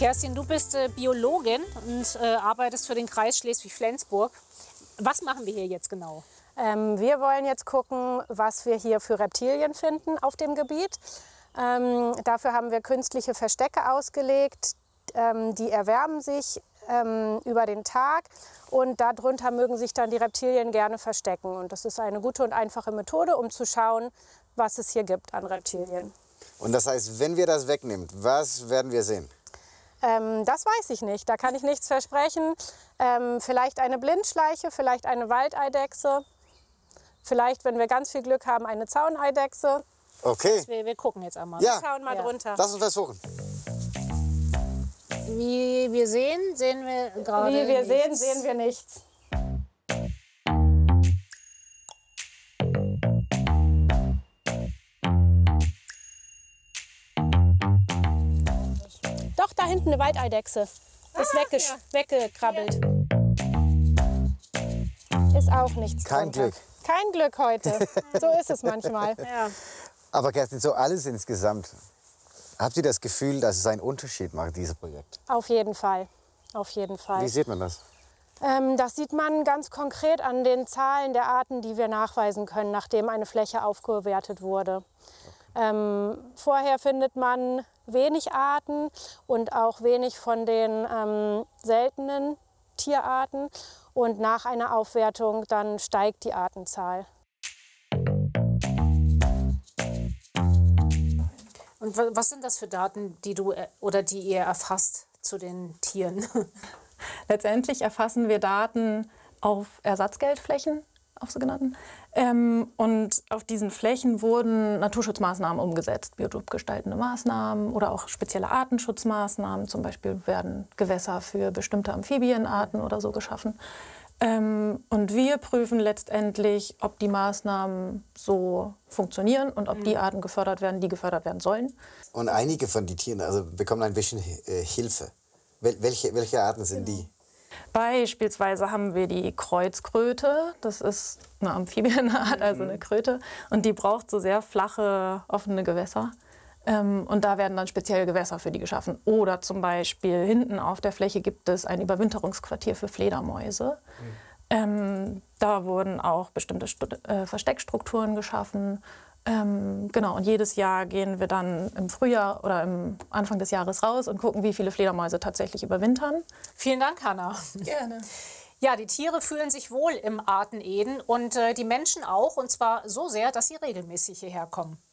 Kerstin, du bist Biologin und arbeitest für den Kreis Schleswig-Flensburg. Was machen wir hier jetzt genau? Wir wollen jetzt gucken, was wir hier für Reptilien finden auf dem Gebiet. Dafür haben wir künstliche Verstecke ausgelegt. Die erwärmen sich über den Tag und darunter mögen sich dann die Reptilien gerne verstecken. Und das ist eine gute und einfache Methode, um zu schauen, was es hier gibt an Reptilien. Und das heißt, wenn wir das wegnehmen, was werden wir sehen? Das weiß ich nicht, da kann ich nichts versprechen. Vielleicht eine Blindschleiche, vielleicht eine Waldeidechse, vielleicht, wenn wir ganz viel Glück haben, eine Zauneidechse. Okay. Wir gucken jetzt einmal. Ja. Wir schauen mal drunter. Lass uns versuchen. Wie wir sehen, sehen wir gerade Wie wir nichts. sehen wir nichts. Doch, da hinten eine Waldeidechse. Ist weggekrabbelt. Ist auch nichts Kein drunter. Glück. Kein Glück heute. So ist es manchmal. Ja. Aber Kerstin, so alles insgesamt, habt ihr das Gefühl, dass es einen Unterschied macht, dieses Projekt? Auf jeden Fall. Auf jeden Fall. Wie sieht man das? Das sieht man ganz konkret an den Zahlen der Arten, die wir nachweisen können, nachdem eine Fläche aufgewertet wurde. Vorher findet man wenig Arten und auch wenig von den seltenen Tierarten. Und nach einer Aufwertung dann steigt die Artenzahl. Und was sind das für Daten, die ihr erfasst zu den Tieren? Letztendlich erfassen wir Daten auf Ersatzgeldflächen, auf sogenannten. Und auf diesen Flächen wurden Naturschutzmaßnahmen umgesetzt, biotopgestaltende Maßnahmen oder auch spezielle Artenschutzmaßnahmen. Zum Beispiel werden Gewässer für bestimmte Amphibienarten oder so geschaffen. Und wir prüfen letztendlich, ob die Maßnahmen so funktionieren und ob die Arten gefördert werden, die gefördert werden sollen. Und einige von den Tieren also bekommen ein bisschen Hilfe. Welche Arten sind die? Beispielsweise haben wir die Kreuzkröte. Das ist eine Amphibienart, also eine Kröte. Und die braucht so sehr flache, offene Gewässer. Und da werden dann spezielle Gewässer für die geschaffen. Oder zum Beispiel hinten auf der Fläche gibt es ein Überwinterungsquartier für Fledermäuse. Da wurden auch bestimmte Versteckstrukturen geschaffen. Genau, und jedes Jahr gehen wir dann im Frühjahr oder im Anfang des Jahres raus und gucken, wie viele Fledermäuse tatsächlich überwintern. Vielen Dank, Hanna. Gerne. Ja, die Tiere fühlen sich wohl im Arten Eden und die Menschen auch, und zwar so sehr, dass sie regelmäßig hierher kommen.